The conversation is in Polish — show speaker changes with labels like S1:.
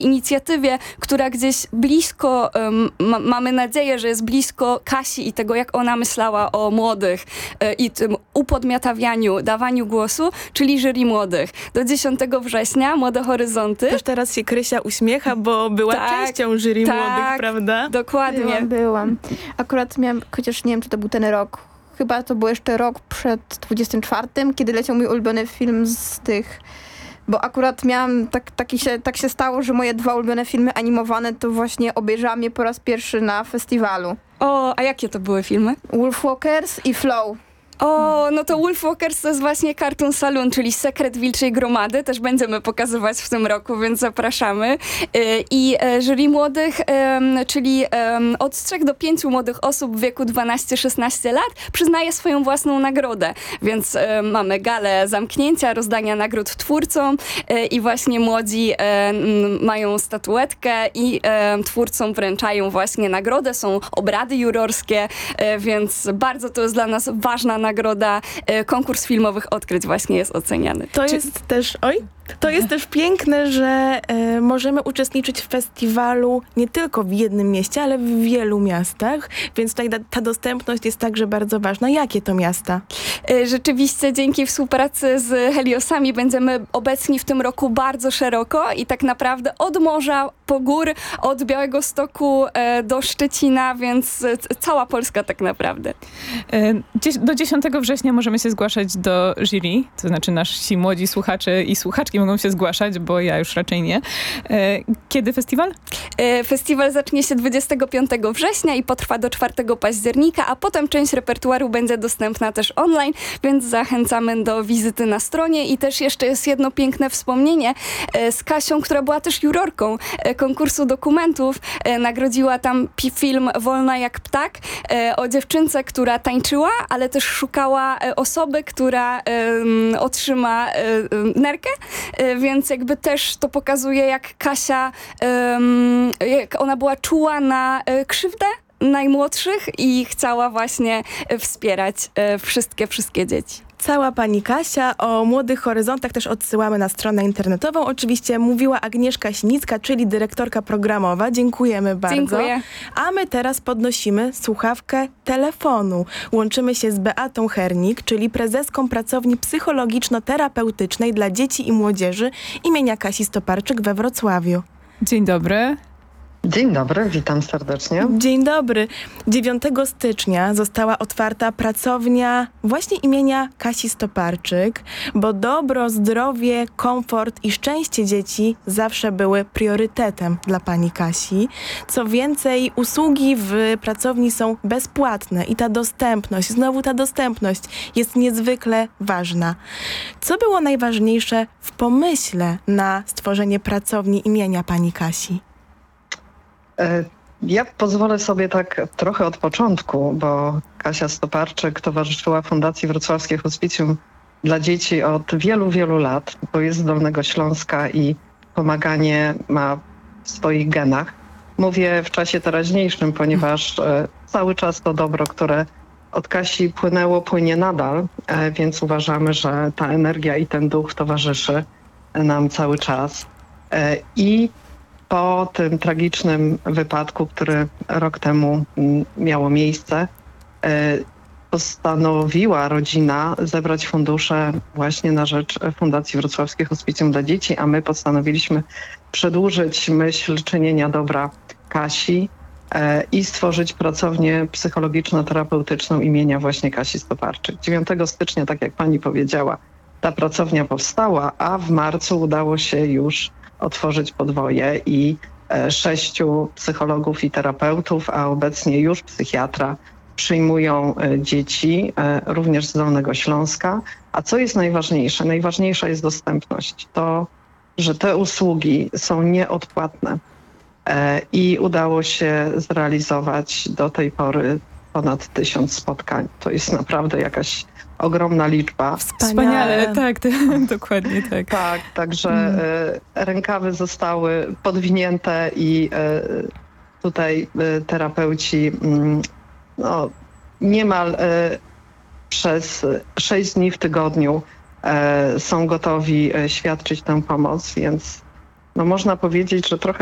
S1: inicjatywie, która gdzieś blisko, mamy nadzieję, że jest blisko Kasi i tego, jak ona myślała o młodych i tym upodmiotawianiu, dawaniu głosu, czyli jury młodych. Do 10 września Młode Horyzonty.
S2: Też teraz się Krysia uśmiecha, bo była częścią jury młodych, prawda?
S1: Dokładnie.
S3: Byłam. Akurat miałam, chociaż nie wiem, czy to był ten rok, chyba to był jeszcze rok przed 24, kiedy leciał mój ulubiony film z tych... Bo akurat miałam, tak się stało, że moje 2 ulubione filmy animowane to właśnie obejrzałam je po raz pierwszy na festiwalu.
S1: O, a jakie to były filmy?
S3: Wolfwalkers i Flow.
S1: O, no to Wolfwalkers to jest właśnie Cartoon Saloon, czyli Sekret Wilczej Gromady. Też będziemy pokazywać w tym roku, więc zapraszamy. I jury młodych, czyli od 3 do 5 młodych osób w wieku 12-16 lat przyznaje swoją własną nagrodę. Więc mamy galę zamknięcia, rozdania nagród twórcom i właśnie młodzi mają statuetkę i twórcom wręczają właśnie nagrodę. Są obrady jurorskie, więc bardzo to jest dla nas ważna nagroda. Konkurs filmowych odkryć właśnie jest oceniany.
S2: To jest też piękne, że możemy uczestniczyć w festiwalu nie tylko w jednym mieście, ale w wielu miastach, więc tutaj ta dostępność jest także bardzo ważna. Jakie to miasta?
S1: Rzeczywiście dzięki współpracy z Heliosami będziemy obecni w tym roku bardzo szeroko i tak naprawdę od morza po gór, od Białegostoku do Szczecina, więc cała Polska tak naprawdę.
S4: Do 10 września możemy się zgłaszać do jury, to znaczy nasi młodzi słuchacze i słuchaczki mogą się zgłaszać, bo ja już raczej nie. Kiedy festiwal?
S1: Festiwal zacznie się 25 września i potrwa do 4 października, a potem część repertuaru będzie dostępna też online, więc zachęcamy do wizyty na stronie. I też jeszcze jest jedno piękne wspomnienie z Kasią, która była też jurorką konkursu dokumentów. Nagrodziła tam film Wolna jak ptak o dziewczynce, która tańczyła, ale też szukała osoby, która otrzyma nerkę, więc jakby też to pokazuje, jak Kasia, jak ona była czuła na krzywdę najmłodszych i chciała właśnie wspierać wszystkie dzieci.
S2: Cała pani Kasia. O Młodych Horyzontach też odsyłamy na stronę internetową. Oczywiście mówiła Agnieszka Sinicka, czyli dyrektorka programowa. Dziękujemy bardzo.
S1: Dziękuję.
S2: A my teraz podnosimy słuchawkę telefonu. Łączymy się z Beatą Hernik, czyli prezeską pracowni psychologiczno-terapeutycznej dla dzieci i młodzieży imienia Kasi Stoparczyk we Wrocławiu.
S4: Dzień dobry.
S5: Dzień dobry, witam serdecznie.
S2: Dzień dobry. 9 stycznia została otwarta pracownia właśnie imienia Kasi Stoparczyk, bo dobro, zdrowie, komfort i szczęście dzieci zawsze były priorytetem dla pani Kasi. Co więcej, usługi w pracowni są bezpłatne i ta dostępność jest niezwykle ważna. Co było najważniejsze w pomyśle na stworzenie pracowni imienia pani Kasi?
S5: Ja pozwolę sobie tak trochę od początku, bo Kasia Stoparczyk towarzyszyła Fundacji Wrocławskie Hospicjum dla Dzieci od wielu, wielu lat, bo jest z Dolnego Śląska i pomaganie ma w swoich genach. Mówię w czasie teraźniejszym, ponieważ cały czas to dobro, które od Kasi płynęło, płynie nadal, więc uważamy, że ta energia i ten duch towarzyszy nam cały czas. I po tym tragicznym wypadku, który rok temu miało miejsce, postanowiła rodzina zebrać fundusze właśnie na rzecz Fundacji Wrocławskie Hospicjum dla Dzieci, a my postanowiliśmy przedłużyć myśl czynienia dobra Kasi i stworzyć pracownię psychologiczno-terapeutyczną imienia właśnie Kasi Stoparczyk. 9 stycznia, tak jak pani powiedziała, ta pracownia powstała, a w marcu udało się już otworzyć podwoje i 6 psychologów i terapeutów, a obecnie już psychiatra przyjmują dzieci, również z Dolnego Śląska. A co jest najważniejsze? Najważniejsza jest dostępność. To, że te usługi są nieodpłatne i udało się zrealizować do tej pory ponad 1000 spotkań. To jest naprawdę jakaś ogromna liczba.
S4: Wspaniale, tak, dokładnie tak.
S5: Tak, także rękawy zostały podwinięte i tutaj terapeuci niemal przez 6 dni w tygodniu są gotowi świadczyć tę pomoc, więc no można powiedzieć, że trochę